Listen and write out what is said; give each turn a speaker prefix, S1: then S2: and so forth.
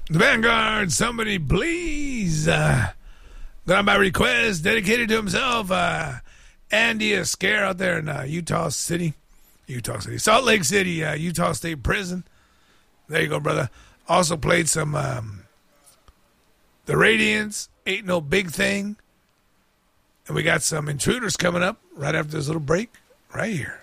S1: The Vanguard, somebody please. Got by request, dedicated to himself. Andy Ascare out there in Utah City. Salt Lake City, Utah State Prison. There you go, brother. Also played some The Radiants, Ain't No Big Thing. And we got some Intruders coming up right after this little break right here.